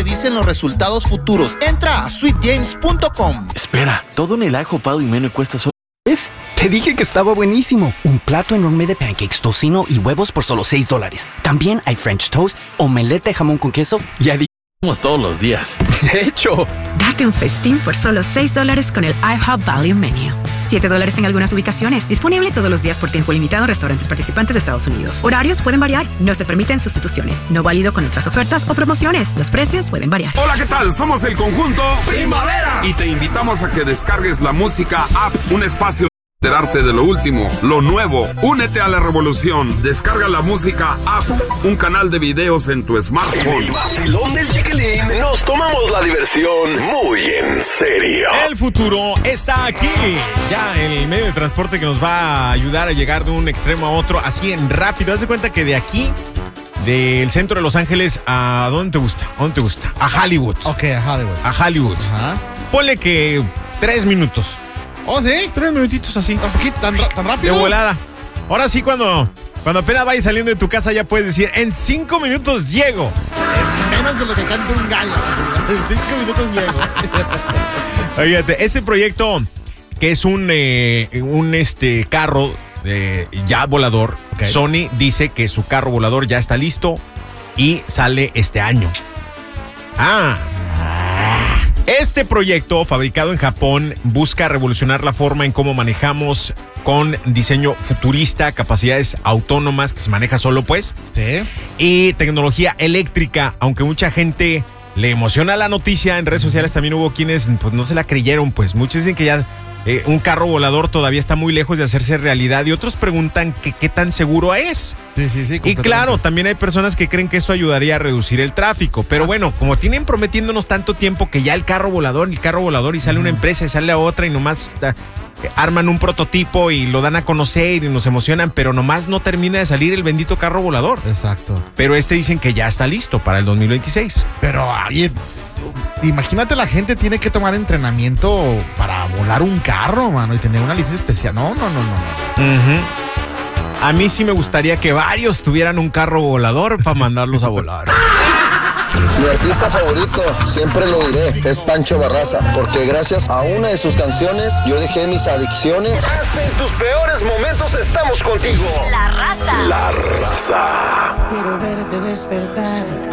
predicen los resultados futuros. Entra a sweetgames.com. Espera, ¿todo en el ajo, pado y menú cuesta solo $10? Te dije que estaba buenísimo. Un plato enorme de pancakes, tocino y huevos por solo $6. También hay French toast, omelette de jamón con queso y Vamos todos los días. De hecho, Date un festín por solo $6 con el IHOP Value Menu. $7 en algunas ubicaciones. Disponible todos los días por tiempo limitado en restaurantes participantes de Estados Unidos. Horarios pueden variar. No se permiten sustituciones. No válido con otras ofertas o promociones. Los precios pueden variar. Hola, ¿qué tal? Somos el conjunto Primavera y te invitamos a que descargues la música app, un espacio para enterarte de lo último, lo nuevo. Únete a la revolución. Descarga la música app, un canal de videos en tu smartphone. El vacilón del Chiquilín. Nos tomamos la diversión muy en serio. El futuro está aquí. Ya el medio de transporte que nos va a ayudar a llegar de un extremo a otro así en rápido. Haz de cuenta que de aquí, del centro de Los Ángeles, ¿a dónde te gusta? ¿A dónde te gusta? A Hollywood. Ok, a Hollywood. A Hollywood. Ajá. Ponle que 3 minutos. ¿Oh, sí? 3 minutitos así. ¿Tan rápido? De volada. Ahora sí, cuando apenas vayas saliendo de tu casa ya puedes decir, en 5 minutos llego. Menos de lo que canta un gallo. En 5 minutos llego. Fíjate, este proyecto que es un carro ya volador, Okay. Sony dice que su carro volador ya está listo y sale este año. Este proyecto, fabricado en Japón, busca revolucionar la forma en cómo manejamos con diseño futurista, capacidades autónomas que se maneja solo, pues. Sí. Y tecnología eléctrica, aunque mucha gente le emociona la noticia, en redes sociales también hubo quienes pues no se la creyeron, pues muchos dicen que ya un carro volador todavía está muy lejos de hacerse realidad y otros preguntan que qué tan seguro es. Sí. Y claro, también hay personas que creen que esto ayudaría a reducir el tráfico, pero bueno, como tienen prometiéndonos tanto tiempo que ya el carro volador y sale una empresa y sale a otra y nomás arman un prototipo y lo dan a conocer y nos emocionan, pero nomás no termina de salir el bendito carro volador. Exacto. Pero dicen que ya está listo para el 2026. Pero, oye, imagínate, la gente tiene que tomar entrenamiento para volar un carro, mano, y tener una licencia especial. No. A mí sí me gustaría que varios tuvieran un carro volador para mandarlos a volar. Mi artista favorito, siempre lo diré, es Pancho Barraza, porque gracias a una de sus canciones yo dejé mis adicciones. Hasta en tus peores momentos estamos contigo. La Raza. La Raza. Quiero verte despertar.